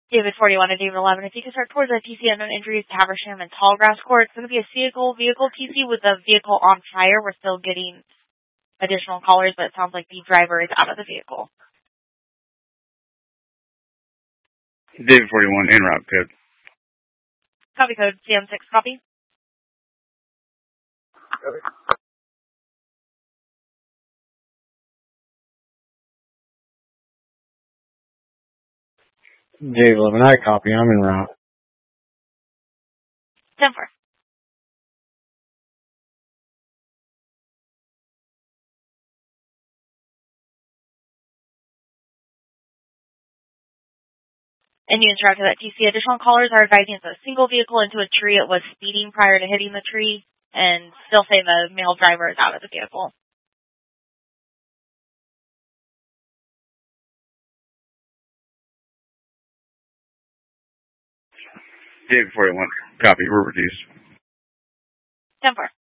David 41 and David 11. If you can start towards the TC unknown injuries to Haversham and Tallgrass Court, it's going to be a vehicle TC with the vehicle on fire. We're still getting additional callers, but it sounds like the driver is out of the vehicle. David 41 en route, code. Copy code CM6, copy. Copy. Dave 11, I copy. I'm en route. 10-4. Indians route to that TC. Additional callers are advising it's a single vehicle into a tree. It was speeding prior to hitting the tree, and still saying the male driver is out of the vehicle. David 41, copy. We're reduced. 10-4.